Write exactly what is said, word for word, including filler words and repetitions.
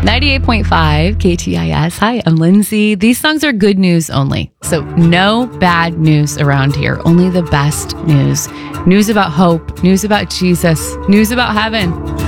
ninety-eight point five K T I S. Hi, I'm Lindsay. These songs are good news only. So no bad news around here. Only the best news. News about hope. News about Jesus. News about heaven.